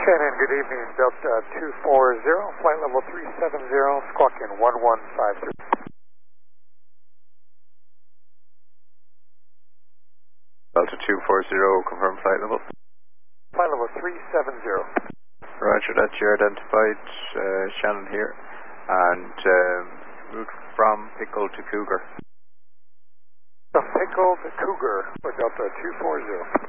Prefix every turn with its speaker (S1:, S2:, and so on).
S1: Shannon, good evening. Delta 240, flight level 370, squawk in 1153.
S2: Delta 240, confirm flight level.
S1: Flight level 370.
S2: Roger that, you're identified, Shannon here, and route from Pickle to Cougar.
S1: From Pickle to Cougar for Delta 240.